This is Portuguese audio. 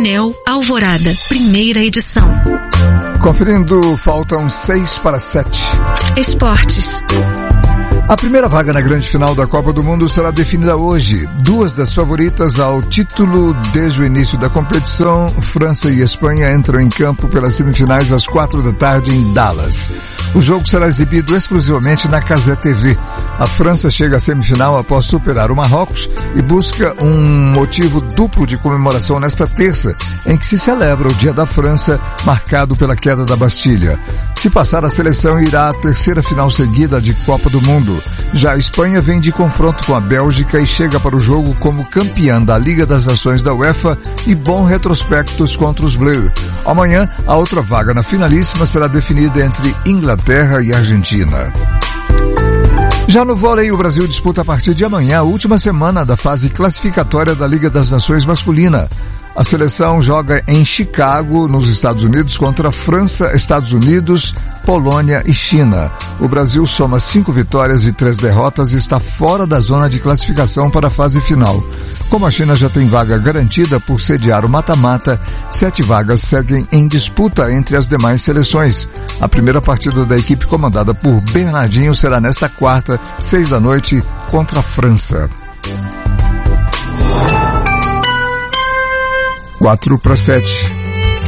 Enel Alvorada, primeira edição. Conferindo, faltam 6:07. Esportes. A primeira vaga na grande final da Copa do Mundo será definida hoje. Duas das favoritas ao título desde o início da competição, França e Espanha, entram em campo pelas semifinais às 16h em Dallas. O jogo será exibido exclusivamente na Cazé TV. A França chega à semifinal após superar o Marrocos e busca um motivo duplo de comemoração nesta terça, em que se celebra o Dia da França, marcado pela queda da Bastilha. Se passar, a seleção irá à terceira final seguida de Copa do Mundo. Já a Espanha vem de confronto com a Bélgica e chega para o jogo como campeã da Liga das Nações da UEFA e bons retrospectos contra os Bleus. Amanhã, a outra vaga na finalíssima será definida entre Inglaterra e Argentina. Já no vôlei, o Brasil disputa a partir de amanhã a última semana da fase classificatória da Liga das Nações masculina. A seleção joga em Chicago, nos Estados Unidos, contra França, Estados Unidos, Polônia e China. O Brasil soma 5 vitórias e 3 derrotas e está fora da zona de classificação para a fase final. Como a China já tem vaga garantida por sediar o mata-mata, 7 vagas seguem em disputa entre as demais seleções. A primeira partida da equipe comandada por Bernardinho será nesta quarta, 18h, contra a França. 4:07.